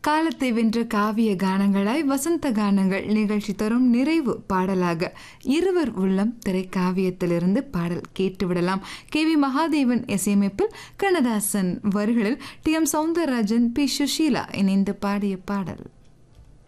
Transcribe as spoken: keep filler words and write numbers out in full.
காலத்தை வென்ற காவிய கானங்களாய் வசந்த கானங்கள் நிகழ்ச்சி தரும் நிறைவு பாடலாக இருவர் உள்ளம் திரைக்காவியத்திலிருந்து பாடல் கேட்டுவிடலாம். கே வி மகாதேவன் இசையமைப்பில் கண்ணதாசன் வரிகளில் D M Soundararajan, B Sushila இணைந்து பாடிய பாடல்.